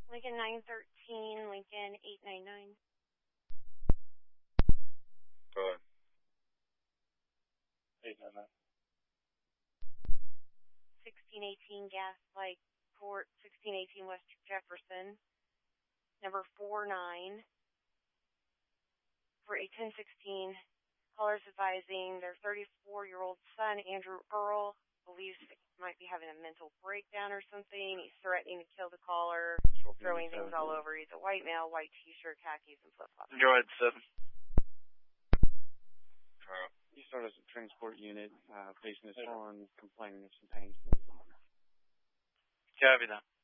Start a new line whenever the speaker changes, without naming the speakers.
Lincoln 913, Lincoln 899.
Go ahead. 899.
1618 Gaslight Court, 1618 West Jefferson. Number 49. For a 1016, callers advising their 34-year-old son, Andrew Earl, believes he might be having a mental breakdown or something. He's threatening to kill the caller, throwing things all over. He's a white male, white t-shirt, khakis, and flip-flops.
Go ahead, 7.
You start as a transport unit. Patient is on, complaining of some pain.
Copy that.